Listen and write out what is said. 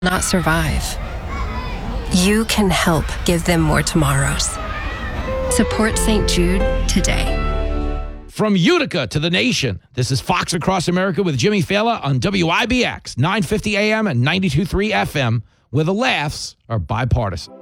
not survive. You can help give them more tomorrows. Support St. Jude today. From Utica to the nation, this is Fox Across America with Jimmy Fallon on WIBX, 950 AM and 92.3 FM, where the laughs are bipartisan.